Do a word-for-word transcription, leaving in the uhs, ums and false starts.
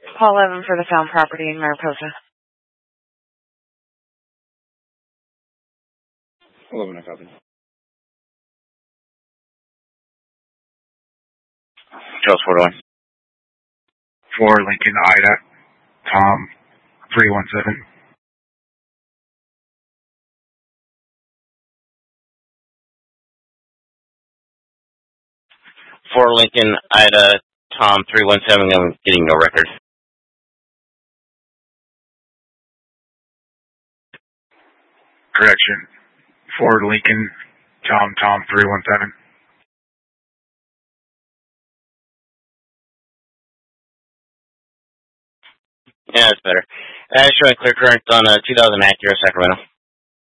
Paul Evan for the found property in Mariposa. eleven, I copy. Charles four one. For Lincoln, Ida, Tom, three one seven. For Lincoln, Ida, Tom, three one seven, I'm getting no record. Correction. For Lincoln, Tom, Tom, three one seven. Yeah, that's better. Uh, showing clear current on a two thousand Acura Sacramento.